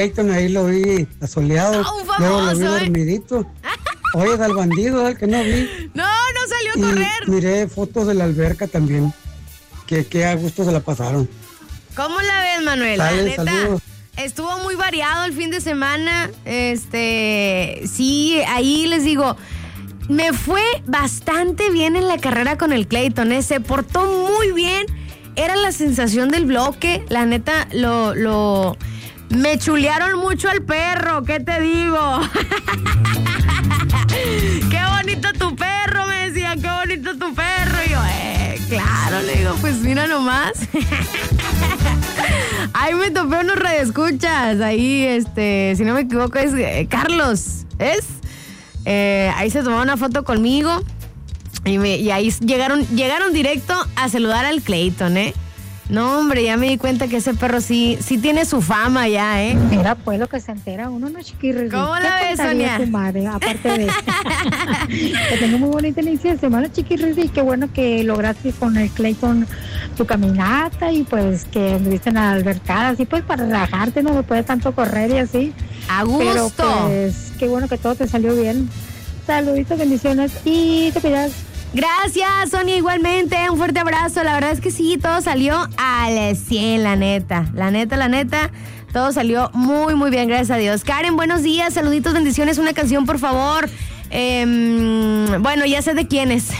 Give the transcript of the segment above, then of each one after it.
Clayton, ahí lo vi asoleado, luego lo vi dormidito. Oye, del bandido, el que no vi. No salió a correr. Miré fotos de la alberca también, que a gusto se la pasaron. ¿Cómo la ves, Manuel? Saludos. Estuvo muy variado el fin de semana. Sí, ahí les digo, me fue bastante bien en la carrera con el Clayton, se portó muy bien. Era la sensación del bloque, la neta, me chulearon mucho al perro, ¿qué te digo? ¡Qué bonito tu perro! Me decían, ¡qué bonito tu perro! Y yo, claro, le digo, pues mira nomás. Ahí me topé unos radioescuchas, ahí, si no me equivoco, es Carlos, ¿es? Ahí se tomó una foto conmigo y ahí llegaron directo a saludar al Clayton, No, hombre, ya me di cuenta que ese perro sí tiene su fama ya, Mira, pues lo que se entera uno, no, chiquirri. ¿Cómo la ves, Sonia? Tu madre, aparte de que tengo muy bonita inicio de semana, chiquirri, qué bueno que lograste con el Clayton tu caminata y pues que anduviste en la albercada, así pues para relajarte, no después de tanto correr y así. A gusto. Pero pues, qué bueno que todo te salió bien. Saluditos, bendiciones y te cuidas. Gracias, Sonia, igualmente, un fuerte abrazo. La verdad es que sí, todo salió al 100, la neta, todo salió muy, muy bien, gracias a Dios. Karen, buenos días, saluditos, bendiciones, una canción, por favor. Bueno, ya sé de quién es.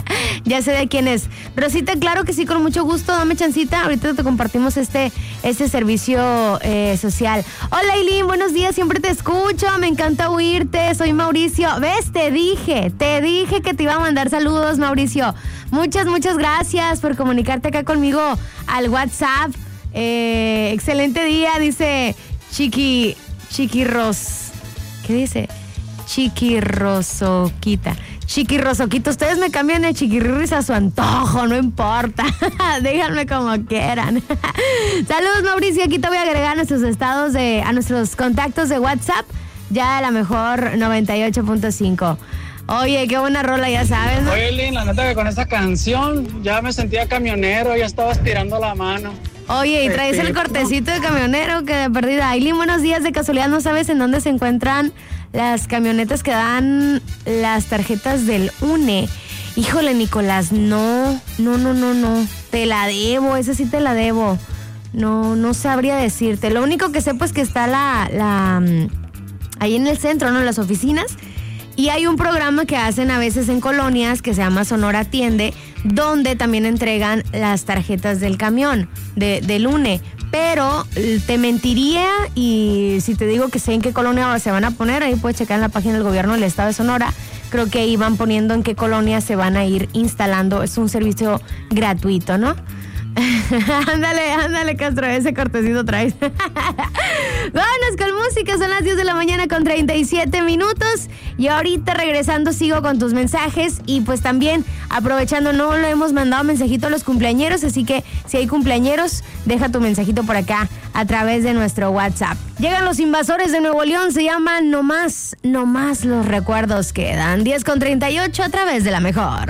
Rosita, claro que sí, con mucho gusto, dame chancita. Ahorita te compartimos este servicio social. Hola, Eileen, buenos días, siempre te escucho, me encanta oírte, soy Mauricio. ¿Ves? Te dije que te iba a mandar saludos, Mauricio. Muchas gracias por comunicarte acá conmigo al WhatsApp. Excelente día, dice Chiquirros. ¿Qué dice? Chiquirrosoquita. Ustedes me cambian de chiquirris a su antojo, no importa. Díganme como quieran. Saludos, Mauricio. Aquí te voy a agregar a nuestros contactos de WhatsApp, ya de la mejor 98.5. Oye, qué buena rola, ya sabes, ¿no? Oye, Lynn, la neta que con esa canción ya me sentía camionero, ya estaba estirando la mano. Oye, ¿y traes el cortecito de camionero que de perdida? Aileen, buenos días. De casualidad, ¿no sabes en dónde se encuentran las camionetas que dan las tarjetas del UNE? Híjole, Nicolás, no. Te la debo, esa sí te la debo. No sabría decirte. Lo único que sé, pues, que está ahí en el centro, ¿no? En las oficinas. Y hay un programa que hacen a veces en colonias que se llama Sonora Atiende, donde también entregan las tarjetas del camión, del UNE. Pero te mentiría y si te digo que sé en qué colonia se van a poner, ahí puedes checar en la página del gobierno del estado de Sonora. Creo que ahí van poniendo en qué colonia se van a ir instalando. Es un servicio gratuito, ¿no? Ándale, Castro, ese cortecito traes. Vámonos con música, son las 10 de la mañana con 37 minutos. Y ahorita regresando sigo con tus mensajes. Y pues también aprovechando, no le hemos mandado mensajito a los cumpleañeros, así que si hay cumpleañeros, deja tu mensajito por acá a través de nuestro WhatsApp. Llegan los Invasores de Nuevo León, se llama No Más los recuerdos quedan. 10 con 38 a través de la mejor.